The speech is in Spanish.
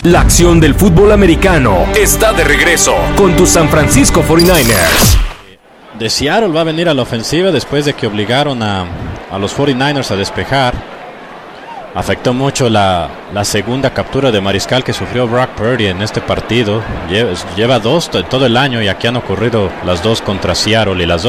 La acción del fútbol americano está de regreso con tus San Francisco 49ers. De Seattle va a venir a la ofensiva después de que obligaron a los 49ers a despejar. Afectó mucho la segunda captura de mariscal que sufrió Brock Purdy en este partido. Lleva 2 todo el año y aquí han ocurrido las 2 contra Seattle y las 2